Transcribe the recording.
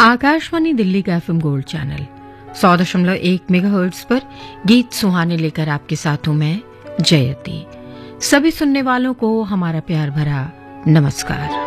आकाशवाणी दिल्ली का FM gold channel 100.1 megahertz पर गीत सुहाने लेकर आपके साथ हूं मैं जयती। सभी सुनने वालों को हमारा प्यार भरा नमस्कार।